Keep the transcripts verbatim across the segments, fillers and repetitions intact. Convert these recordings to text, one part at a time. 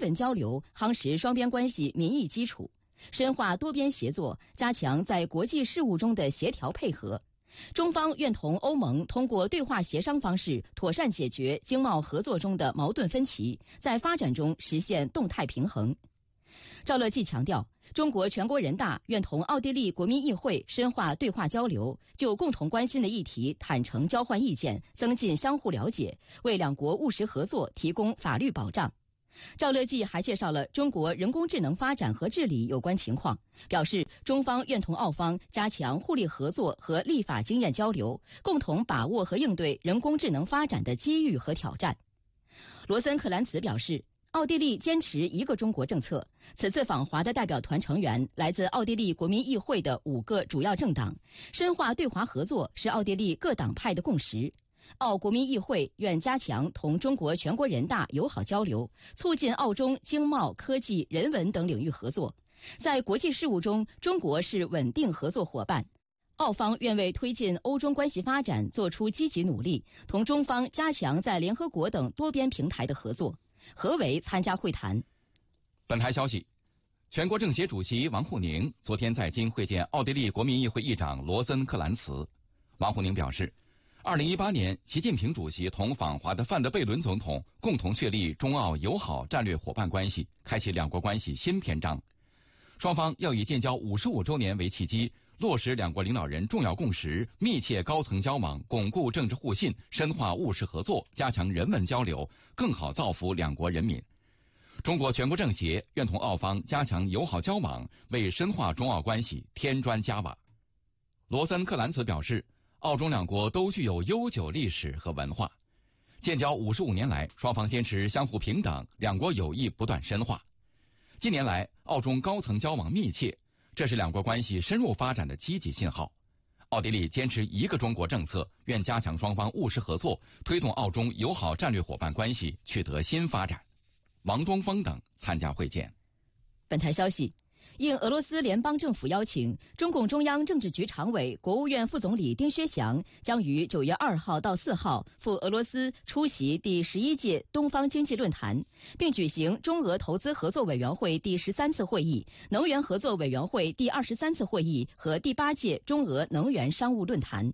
文交流，夯实双边关系民意基础，深化多边协作，加强在国际事务中的协调配合。中方愿同欧盟通过对话协商方式，妥善解决经贸合作中的矛盾分歧，在发展中实现动态平衡。赵乐际强调，中国全国人大愿同奥地利国民议会深化对话交流，就共同关心的议题坦诚交换意见，增进相互了解，为两国务实合作提供法律保障。赵乐际还介绍了中国人工智能发展和治理有关情况，表示中方愿同澳方加强互利合作和立法经验交流，共同把握和应对人工智能发展的机遇和挑战。罗森克兰茨表示，奥地利坚持一个中国政策。此次访华的代表团成员来自奥地利国民议会的五个主要政党，深化对华合作是奥地利各党派的共识。澳国民议会愿加强同中国全国人大友好交流，促进澳中经贸、科技、人文等领域合作。在国际事务中，中国是稳定合作伙伴。澳方愿为推进欧中关系发展做出积极努力，同中方加强在联合国等多边平台的合作。何为参加会谈。 本台消息，全国政协主席王沪宁昨天在京会见奥地利国民议会议长罗森克兰茨。王沪宁表示，二零一八年习近平主席同访华的范德贝伦总统共同确立中澳友好战略伙伴关系，开启两国关系新篇章。双方要以建交五十五周年为契机，落实两国领导人重要共识，密切高层交往，巩固政治互信，深化务实合作，加强人文交流，更好造福两国人民。中国全国政协愿同澳方加强友好交往，为深化中澳关系添砖加瓦。罗森克兰茨表示，澳中两国都具有悠久历史和文化，建交五十五年来，双方坚持相互平等，两国友谊不断深化。近年来，澳中高层交往密切，这是两国关系深入发展的积极信号。奥地利坚持一个中国政策，愿加强双方务实合作，推动澳中友好战略伙伴关系取得新发展。王东峰等参加会见。 本台消息，应俄罗斯联邦政府邀请，中共中央政治局常委、国务院副总理丁薛祥将于九月二号到四号赴俄罗斯出席第十一届东方经济论坛，并举行中俄投资合作委员会第十三次会议、能源合作委员会第二十三次会议和第八届中俄能源商务论坛。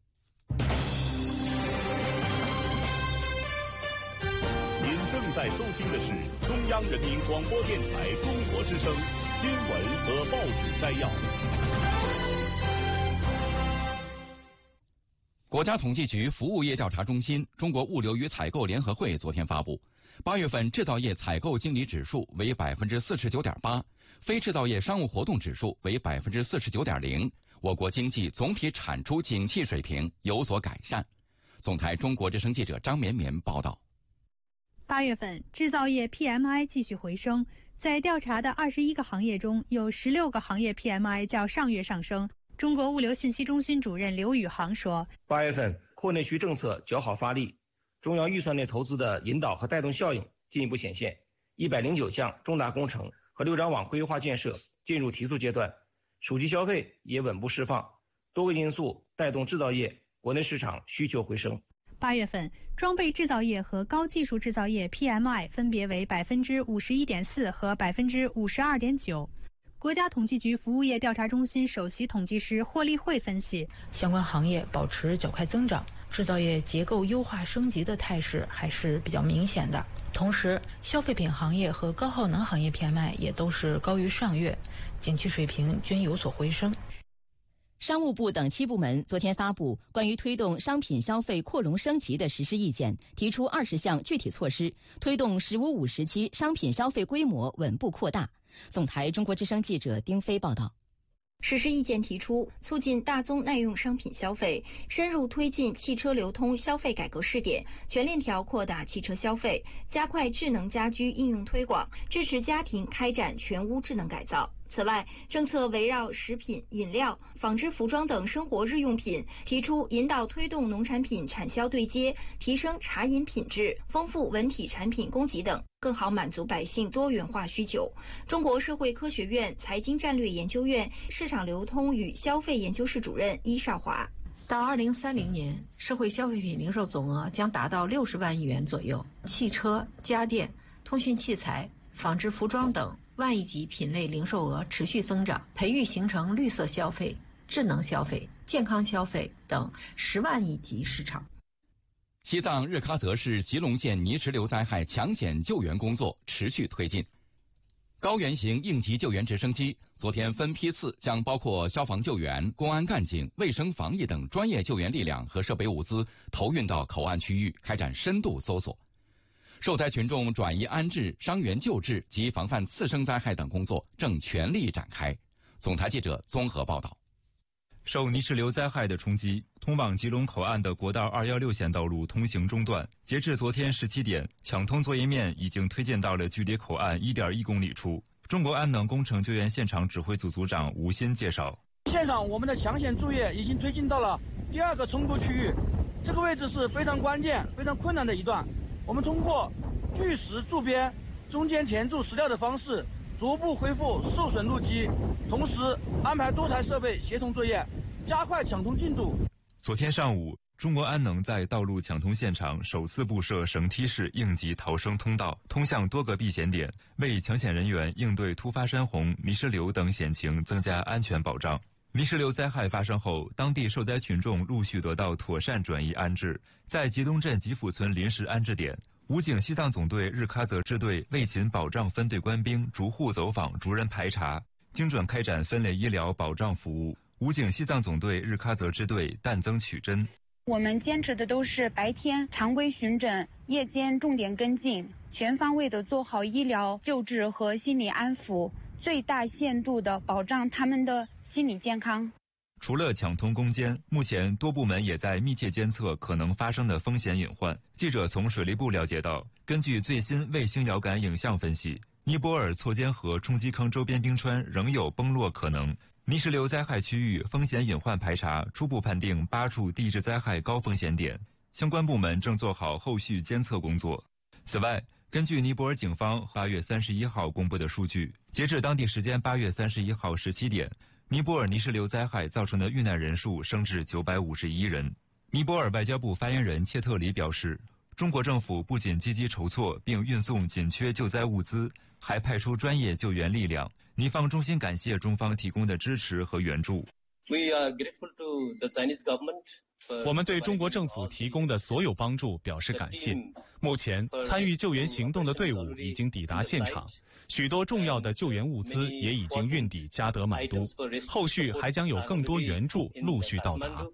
您正在收听的是中央人民广播电台中国之声新闻和报纸摘要。 国家统计局服务业调查中心、中国物流与采购联合会昨天发布，八月份制造业采购经理指数为百分之四十九点八，非制造业商务活动指数为百分之四十九点零。我国经济总体产出景气水平有所改善。总台中国之声记者张绵绵报道。 八月份制造业 P M I 继续回升，在调查的二十一个行业中，有十六个行业 P M I 较上月上升。中国物流信息中心主任刘宇航说， 八月份扩内需政策较好发力，中央预算内投资的引导和带动效应进一步显现，一百零九项重大工程和六张网规划建设进入提速阶段，手机消费也稳步释放，多个因素带动制造业国内市场需求回升。 八月份，装备制造业和高技术制造业 P M I 分别为百分之五十一点四和百分之五十二点九。国家统计局服务业调查中心首席统计师霍立慧分析， 相关行业保持较快增长，制造业结构优化升级的态势还是比较明显的。同时，消费品行业和高耗能行业 P M I 也都是高于上月，景气水平均有所回升。 商务部等七部门昨天发布关于推动商品消费扩容升级的实施意见，提出二十项具体措施，推动“十五五”时期商品消费规模稳步扩大。总台中国之声记者丁飞报道。 实施意见提出，促进大宗耐用商品消费，深入推进汽车流通消费改革试点，全链条扩大汽车消费，加快智能家居应用推广，支持家庭开展全屋智能改造。此外，政策围绕食品、饮料、纺织服装等生活日用品，提出引导推动农产品产销对接，提升茶饮品质，丰富文体产品供给等，更好满足百姓多元化需求。中国社会科学院财经战略研究院市场流通与消费研究室主任伊少华。 到二零三零年，社会消费品零售总额将达到六十万亿元左右，汽车、家电、通讯器材、 纺织服装等万亿级品类零售额持续增长，培育形成绿色消费、智能消费、健康消费等十万亿级市场。 西藏日喀则市吉隆县泥石流灾害抢险救援工作持续推进。高原型应急救援直升机昨天分批次将包括消防救援、公安干警、卫生防疫等专业救援力量和设备物资投运到口岸区域，开展深度搜索。受灾群众转移安置、伤员救治及防范次生灾害等工作正全力展开。总台记者综合报道。 受泥石流灾害的冲击，通往吉隆口岸的国道二一六线道路通行中断。截至昨天十七点，抢通作业面已经推进到了距离口岸 一点一公里处。中国安能工程救援现场指挥组组长吴鑫介绍， 现场我们的抢险作业已经推进到了第二个冲突区域，这个位置是非常关键、非常困难的一段。我们通过巨石筑边、中间填筑石料的方式，逐步恢复受损路基，同时安排多台设备协同作业，加快抢通进度。 昨天上午，中国安能在道路抢通现场首次布设绳梯式应急逃生通道，通向多个避险点，为抢险人员应对突发山洪、泥石流等险情增加安全保障。泥石流灾害发生后，当地受灾群众陆续得到妥善转移安置。在吉东镇吉府村临时安置点，武警西藏总队日喀则支队卫勤保障分队官兵逐户走访、逐人排查，精准开展分类医疗保障服务。武警西藏总队日喀则支队弹增取真。 我们坚持的都是白天常规巡诊，夜间重点跟进，全方位的做好医疗救治和心理安抚，最大限度的保障他们的心理健康。 除了抢通攻坚，目前多部门也在密切监测可能发生的风险隐患。记者从水利部了解到，根据最新卫星遥感影像分析，尼泊尔错肩河冲击坑周边冰川仍有崩落可能。泥石流灾害区域风险隐患排查初步判定八处地质灾害高风险点，相关部门正做好后续监测工作。此外，根据尼泊尔警方八月三十一号公布的数据，截至当地时间八月三十一号十七点，尼泊尔泥石流灾害造成的遇难人数升至九百五十一人。尼泊尔外交部发言人切特里表示，中国政府不仅积极筹措并运送紧缺救灾物资，还派出专业救援力量。尼方衷心感谢中方提供的支持和援助。 我们对中国政府提供的所有帮助表示感谢。目前，参与救援行动的队伍已经抵达现场，许多重要的救援物资也已经运抵加德满都，后续还将有更多援助陆续到达。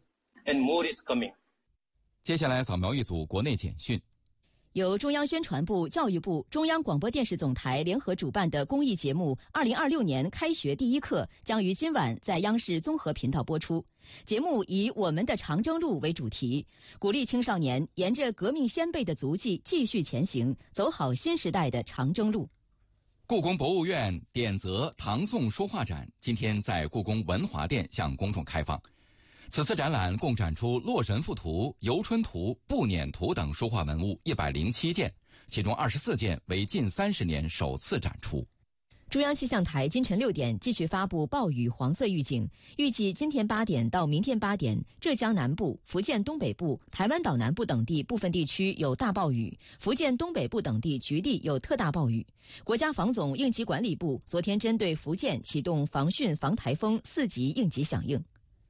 接下来扫描一组国内简讯。 由中央宣传部、教育部、中央广播电视总台联合主办的公益节目《二零二六年开学第一课》将于今晚在央视综合频道播出。节目以“我们的长征路”为主题，鼓励青少年沿着革命先辈的足迹继续前行，走好新时代的长征路。 故宫博物院典则唐宋书画展今天在故宫文华殿向公众开放。此次展览共展出《洛神赋图》《游春图》《步辇图》等书画文物一百零七件，其中二十四件为近三十年首次展出。 中央气象台今晨六点继续发布暴雨黄色预警，预计今天八点到明天八点，浙江南部、福建东北部、台湾岛南部等地部分地区有大暴雨，福建东北部等地局地有特大暴雨。国家防总应急管理部昨天针对福建启动防汛防台风四级应急响应。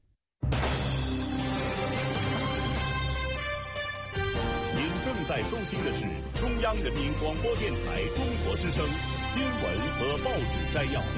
在收听的是中央人民广播电台中国之声新闻和报纸摘要。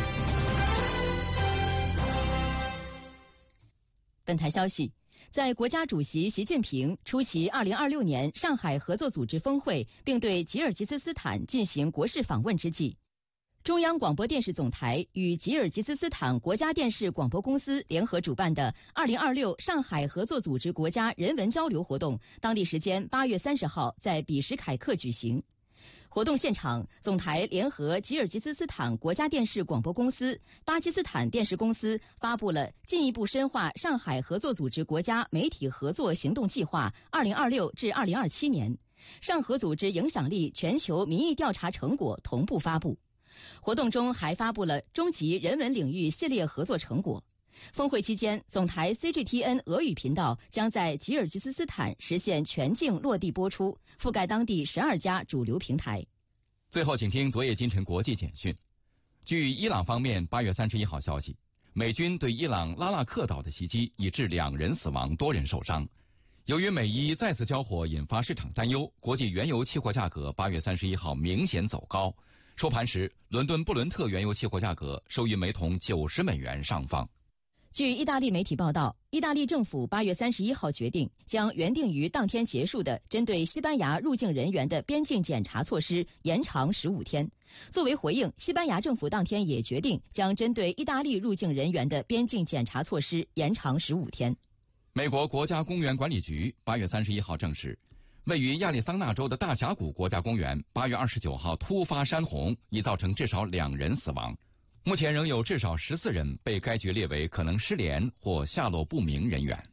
本台消息，在国家主席习近平出席二零二六年上海合作组织峰会并对吉尔吉斯斯坦进行国事访问之际，中央广播电视总台与吉尔吉斯斯坦国家电视广播公司联合主办的二零二六上海合作组织国家人文交流活动，当地时间八月三十号在比什凯克举行。活动现场，总台联合吉尔吉斯斯坦国家电视广播公司、巴基斯坦电视公司发布了进一步深化上海合作组织国家媒体合作行动计划二零二六至二零二七年，上合组织影响力全球民意调查成果同步发布。活动中还发布了中级人文领域系列合作成果。峰会期间，总台 C G T N 俄语频道将在吉尔吉斯斯坦实现全境落地播出，覆盖当地十二家主流平台。 最后，请听昨夜今晨国际简讯。据伊朗方面八月三十一号消息，美军对伊朗拉纳克岛的袭击已致两人死亡，多人受伤。由于美伊再次交火引发市场担忧，国际原油期货价格八月三十一号明显走高。收盘时，伦敦布伦特原油期货价格收于每桶九十美元上方。 据意大利媒体报道，意大利政府八月三十一号决定将原定于当天结束的针对西班牙入境人员的边境检查措施延长十五天。作为回应，西班牙政府当天也决定将针对意大利入境人员的边境检查措施延长十五天。 美国国家公园管理局八月三十一号证实，位于亚利桑那州的大峡谷国家公园八月二十九号突发山洪，已造成至少两人死亡。目前仍有至少十四人被该局列为可能失联或下落不明人员。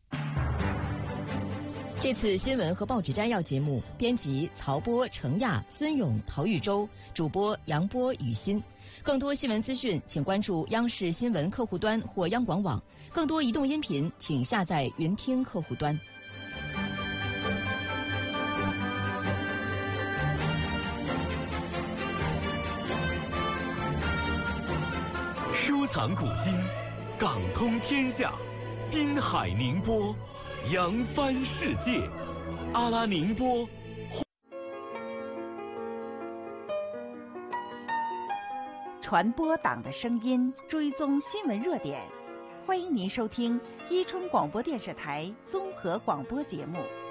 这次新闻和报纸摘要节目，编辑曹波、程亚、孙勇、陶玉洲，主播杨波、雨欣。更多新闻资讯，请关注央视新闻客户端或央广网。更多移动音频，请下载云听客户端。 收藏古今，港通天下，滨海宁波，扬帆世界，阿拉宁波。 传播党的声音，追踪新闻热点，欢迎您收听伊春广播电视台综合广播节目。